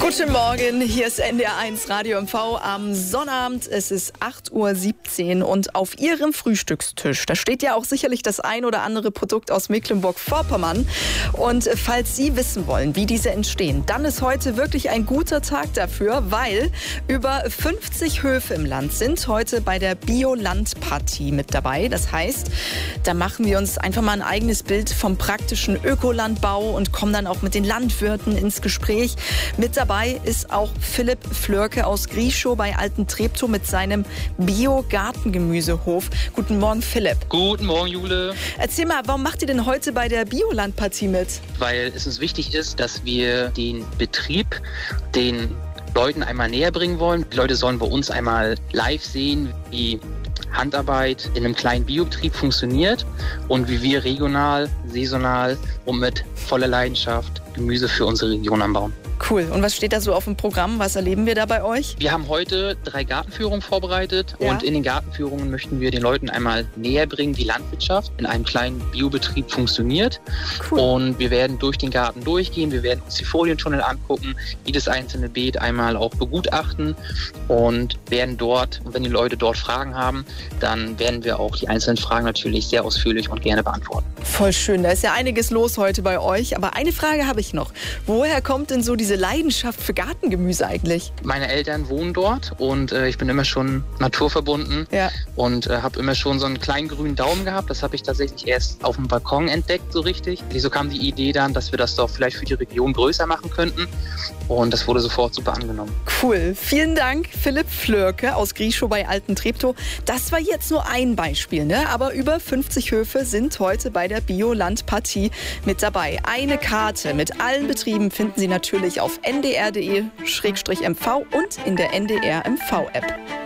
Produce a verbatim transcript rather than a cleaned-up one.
Guten Morgen, hier ist N D R eins Radio M V am Sonnabend. Es ist acht Uhr siebzehn und auf Ihrem Frühstückstisch, da steht ja auch sicherlich das ein oder andere Produkt aus Mecklenburg-Vorpommern. Und falls Sie wissen wollen, wie diese entstehen, dann ist heute wirklich ein guter Tag dafür, weil über fünfzig Höfe im Land sind heute bei der Biolandpartie mit dabei. Das heißt, da machen wir uns einfach mal ein eigenes Bild vom praktischen Ökolandbau und kommen dann auch mit den Landwirten ins Gespräch. Mit dabei ist auch Philipp Flörke aus Grieschow bei Alten Treptow mit seinem Bio-Gartengemüsehof. Guten Morgen, Philipp. Guten Morgen, Jule. Erzähl mal, warum macht ihr denn heute bei der Biolandpartie mit? Weil es uns wichtig ist, dass wir den Betrieb den Leuten einmal näher bringen wollen. Die Leute sollen bei uns einmal live sehen, wie Handarbeit in einem kleinen Biobetrieb funktioniert und wie wir regional, saisonal und mit voller Leidenschaft Gemüse für unsere Region anbauen. Cool. Und was steht da so auf dem Programm? Was erleben wir da bei euch? Wir haben heute drei Gartenführungen vorbereitet Ja. und in den Gartenführungen möchten wir den Leuten einmal näher bringen, wie Landwirtschaft in einem kleinen Biobetrieb funktioniert. Cool. Und wir werden durch den Garten durchgehen, wir werden uns die Folientunnel angucken, jedes einzelne Beet einmal auch begutachten und werden dort, wenn die Leute dort Fragen haben, dann werden wir auch die einzelnen Fragen natürlich sehr ausführlich und gerne beantworten. Voll schön. Da ist ja einiges los heute bei euch. Aber eine Frage habe ich noch. Woher kommt denn so diese Leidenschaft für Gartengemüse eigentlich? Meine Eltern wohnen dort und äh, ich bin immer schon naturverbunden Ja. und äh, habe immer schon so einen kleinen grünen Daumen gehabt. Das habe ich tatsächlich erst auf dem Balkon entdeckt, so richtig. So kam die Idee dann, dass wir das doch vielleicht für die Region größer machen könnten und das wurde sofort super angenommen. Cool. Vielen Dank, Philipp Flörke aus Grieschow bei Alten Treptow. Das war jetzt nur ein Beispiel, ne? Aber über fünfzig Höfe sind heute bei der Biolandpartie mit dabei. Eine Karte mit allen Betrieben finden Sie natürlich auf n d r punkt d e slash m v und in der N D R M V App.